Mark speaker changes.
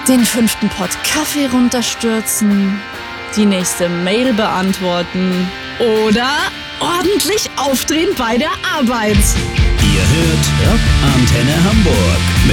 Speaker 1: den 5. Pott Kaffee runterstürzen, die nächste Mail beantworten oder ordentlich aufdrehen bei der Arbeit.
Speaker 2: Ihr hört Rock Antenne Hamburg.